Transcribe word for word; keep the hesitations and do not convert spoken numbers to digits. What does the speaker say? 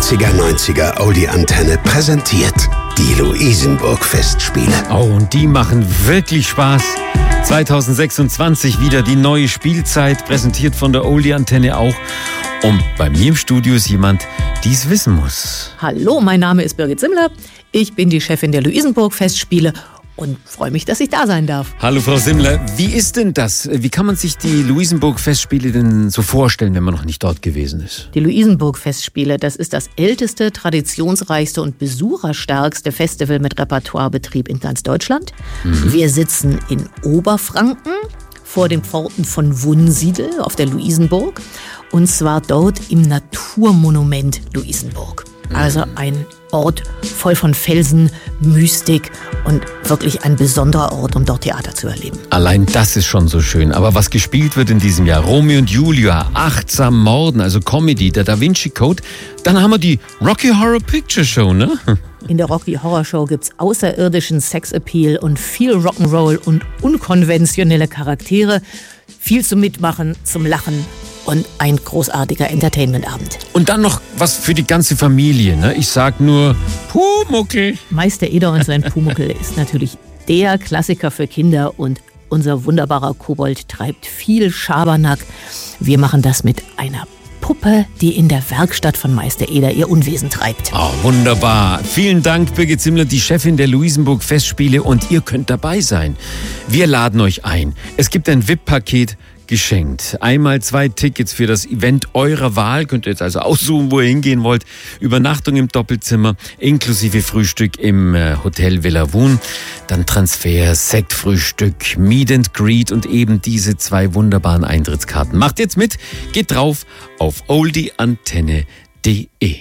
achtziger, neunziger Oldie-Antenne präsentiert die Luisenburg-Festspiele. Oh, und die machen wirklich Spaß. zwanzig sechsundzwanzig wieder die neue Spielzeit, präsentiert von der Oldie-Antenne auch. Und bei mir im Studio ist jemand, die es wissen muss. Hallo, mein Name ist Birgit Simmler. Ich bin die Chefin der Luisenburg-Festspiele und freue mich, dass ich da sein darf. Hallo Frau Simmler, wie ist denn das? Wie kann man sich die Luisenburg-Festspiele denn so vorstellen, wenn man noch nicht dort gewesen ist? Die Luisenburg-Festspiele, das ist das älteste, traditionsreichste und besucherstärkste Festival mit Repertoirebetrieb in ganz Deutschland. Mhm. Wir sitzen in Oberfranken vor den Pforten von Wunsiedel auf der Luisenburg, und zwar dort im Naturmonument Luisenburg. Also ein Ort voll von Felsen, Mystik und wirklich ein besonderer Ort, um dort Theater zu erleben. Allein das ist schon so schön. Aber was gespielt wird in diesem Jahr? Romeo und Julia, Achtsam Morden, also Comedy, der Da Vinci Code. Dann haben wir die Rocky Horror Picture Show, ne? In der Rocky Horror Show gibt's außerirdischen Sexappeal und viel Rock'n'Roll und unkonventionelle Charaktere. Viel zum Mitmachen, zum Lachen und ein großartiger Entertainmentabend. Und dann noch was für die ganze Familie, ne? Ich sag nur Pumuckl. Meister Eder und sein Pumuckl ist natürlich der Klassiker für Kinder, und unser wunderbarer Kobold treibt viel Schabernack. Wir machen das mit einer Puppe, die in der Werkstatt von Meister Eder ihr Unwesen treibt. Oh, wunderbar. Vielen Dank, Birgit Simmler, die Chefin der Luisenburg-Festspiele, und ihr könnt dabei sein. Wir laden euch ein. Es gibt ein V I P-Paket geschenkt. Einmal zwei Tickets für das Event eurer Wahl. Könnt ihr jetzt also aussuchen, wo ihr hingehen wollt. Übernachtung im Doppelzimmer, inklusive Frühstück im äh, Hotel Villa Woon. Dann Transfer, Sektfrühstück, Meet and Greet und eben diese zwei wunderbaren Eintrittskarten. Macht jetzt mit, geht drauf auf oldieantenne punkt de.